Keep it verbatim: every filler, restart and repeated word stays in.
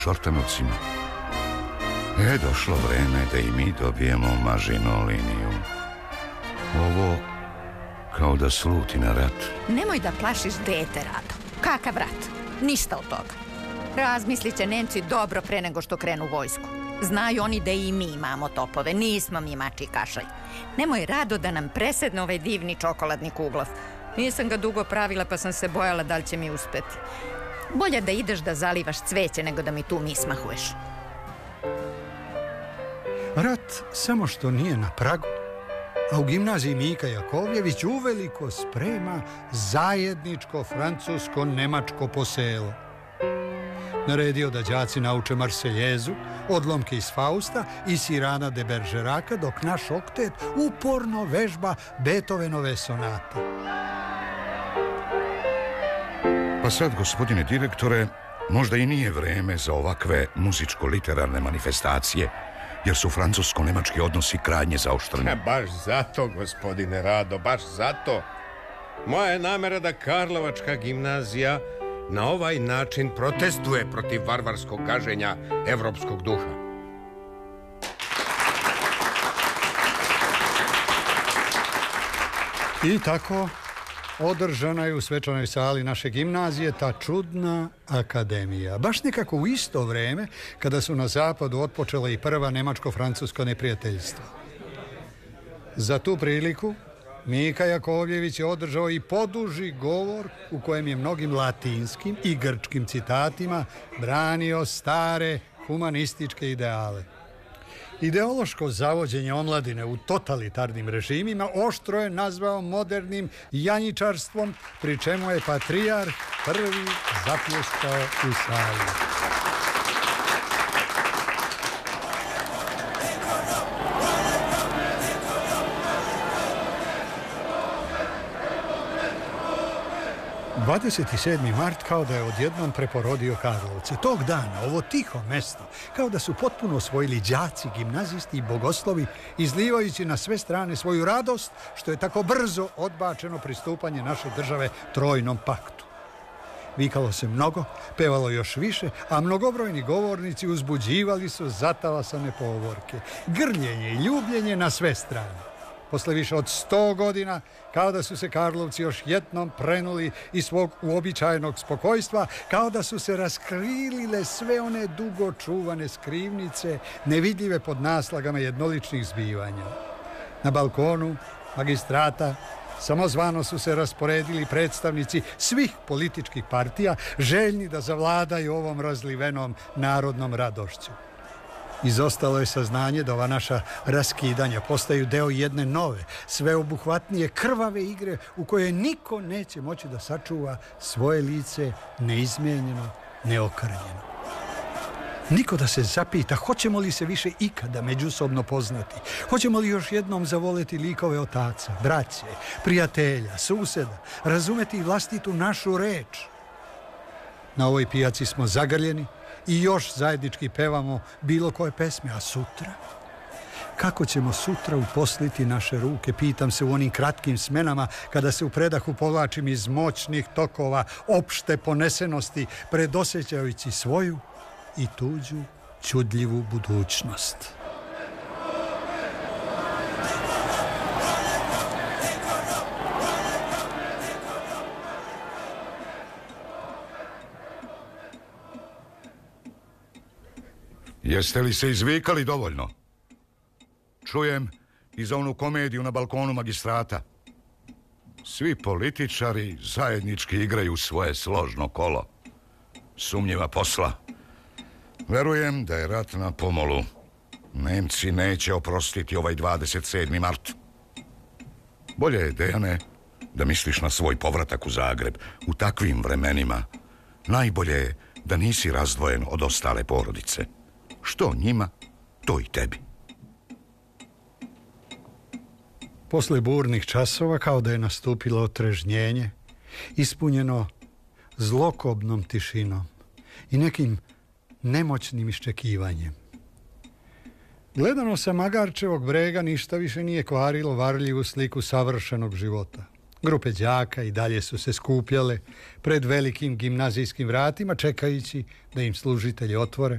Šortanovcima. E, došlo vreme da i mi dobijemo mažinu liniju. Ovo kao da sluti na rat. Nemoj da plašiš dete, Rado. Kakav rat? Ništa od toga. Razmislit će Nemci dobro pre nego što krenu vojsku. Znaju oni da i mi imamo topove. Nismo mi mači kašalj. Nemoj, Rado, da nam presedne ovaj divni čokoladni kuglov. Nisam ga dugo pravila pa sam se bojala da li će mi uspeti. Bolje da ideš da zalivaš cveće nego da mi tu mismahuješ. Rat samo što nije na pragu, a u gimnaziji Mika Jakovljević uveliko sprema zajedničko francusko-nemačko poselo. Naredio da đaci nauče Marseljezu, odlomke iz Fausta i Sirana de Bergeraka, dok naš oktet uporno vežba Beethovenove sonate. Pa sad, gospodine direktore, možda i nije vreme za ovakve muzičko-literarne manifestacije, jer su francusko-nemački odnosi krajnje zaoštreni. Ja, baš zato, gospodine Rado, baš zato. Moja je namera da Karlovačka gimnazija na ovaj način protestuje protiv varvarskog gaženja evropskog duha. I tako održana je u svečanoj sali naše gimnazije ta čudna akademija. Baš nekako u isto vreme kada su na zapadu otpočela i prva nemačko-francusko neprijateljstva. Za tu priliku Mika Jakovljević je održao i poduži govor u kojem je mnogim latinskim i grčkim citatima branio stare humanističke ideale. Ideološko zavođenje omladine u totalitarnim režimima oštro je nazvao modernim janjičarstvom, pri čemu je patrijarh prvi zapljeskao u sali. dvadeset sedmi mart kao da je odjednom preporodio Karlovce. Tog dana, ovo tiho mesto, kao da su potpuno osvojili đaci, gimnazisti i bogoslovi, izlivajući na sve strane svoju radost, što je tako brzo odbačeno pristupanje naše države Trojnom paktu. Vikalo se mnogo, pevalo još više, a mnogobrojni govornici uzbuđivali su zatalasane povorke. Grljenje i ljubljenje na sve strane. Posle više od sto godina, kao da su se Karlovci još jednom prenuli iz svog uobičajenog spokojstva, kao da su se raskrilile sve one dugo čuvane skrivnice, nevidljive pod naslagama jednoličnih zbivanja. Na balkonu magistrata samozvano su se rasporedili predstavnici svih političkih partija, željni da zavladaju ovom razlivenom narodnom radošću. Izostalo je saznanje da ova naša raskidanja postaju deo jedne nove, sveobuhvatnije, krvave igre u kojoj niko neće moći da sačuva svoje lice neizmijenjeno, neokrnjeno. Niko da se zapita hoćemo li se više ikada međusobno poznati, hoćemo li još jednom zavoleti likove otaca, braće, prijatelja, suseda, razumeti vlastitu našu reč. Na ovoj pijaci smo zagrljeni i još zajednički pevamo bilo koje pesme, a sutra? Kako ćemo sutra uposliti naše ruke, pitam se u onim kratkim smenama kada se u predahu povlačim iz moćnih tokova opšte ponesenosti, predosjećajući svoju i tuđu čudljivu budućnost. Jeste li se izvikali dovoljno? Čujem i za onu komediju na balkonu magistrata. Svi političari zajednički igraju svoje složno kolo. Sumnjiva posla. Verujem da je rat na pomolu. Nemci neće oprostiti ovaj dvadeset sedmi mart. Bolje je, Dejane, da misliš na svoj povratak u Zagreb. U takvim vremenima najbolje je da nisi razdvojen od ostale porodice. Što njima, to i tebi. Posle burnih časova, kao da je nastupilo otrežnjenje, ispunjeno zlokobnom tišinom i nekim nemoćnim iščekivanjem. Gledano sa Magarčevog brega ništa više nije kvarilo varljivu sliku savršenog života. Grupe đaka i dalje su se skupljale pred velikim gimnazijskim vratima, čekajući da im služitelji otvore.